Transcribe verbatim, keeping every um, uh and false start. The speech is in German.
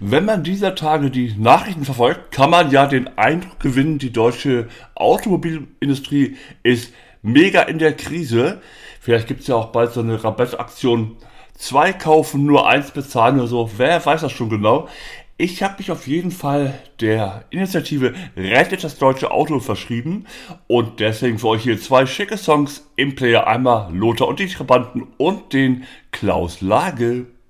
Wenn man dieser Tage die Nachrichten verfolgt, kann man ja den Eindruck gewinnen, die deutsche Automobilindustrie ist mega in der Krise. Vielleicht gibt es ja auch bald so eine Rabattaktion, zwei kaufen, nur eins bezahlen oder so. Wer weiß das schon genau? Ich habe mich auf jeden Fall der Initiative Rettet das deutsche Auto verschrieben und deswegen für euch hier zwei schicke Songs im Player. Einmal Lothar und die Trabanten und den Klaus Lage.